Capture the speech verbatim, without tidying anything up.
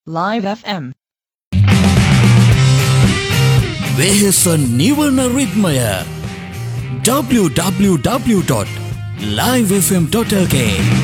Live F M. වෙහෙස නිවන රිද්මය w w w dot live f m dot l k